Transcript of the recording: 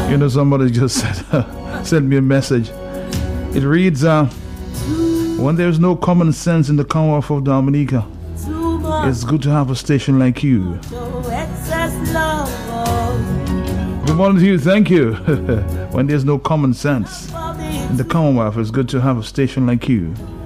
You know, somebody just said, sent me a message. It reads, when there's no common sense in the Commonwealth of Dominica, it's good to have a station like you. Good morning to you, thank you. When there's no common sense in the Commonwealth, it's good to have a station like you.